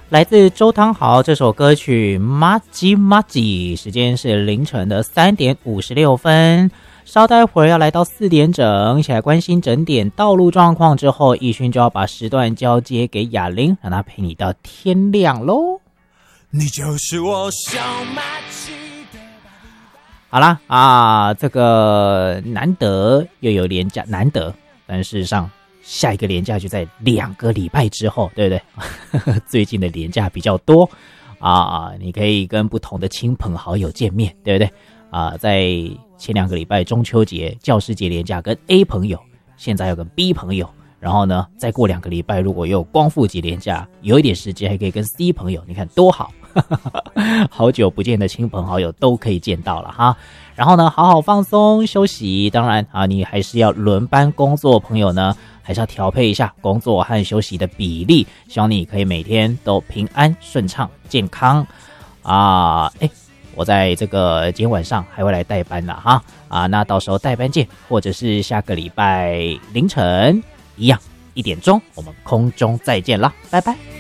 来自周汤豪这首歌曲《马吉马吉》，时间是凌晨的3点56分。稍待会儿要来到4点整，一起来关心整点道路状况之后，奕迅就要把时段交接给雅玲，让她陪你到天亮咯。 你就是我小马吉的。 好啦啊，这个难得又有连假，难得，但事实上下一个连假就在2个礼拜之后，对不对？最近的连假比较多啊，你可以跟不同的亲朋好友见面，对不对？啊，在前2个礼拜中秋节、教师节连假跟 A 朋友，现在要跟 B 朋友，然后呢，再过2个礼拜如果有光复节连假，有一点时间还可以跟 C 朋友，你看多好。好久不见的亲朋好友都可以见到了哈，然后呢，好好放松休息。当然啊，你还是要轮班工作，朋友呢还是要调配一下工作和休息的比例。希望你可以每天都平安顺畅健康啊！我在这个今天晚上还会来代班啦哈啊，那到时候代班见，或者是下个礼拜凌晨一样1点钟，我们空中再见啦，拜拜。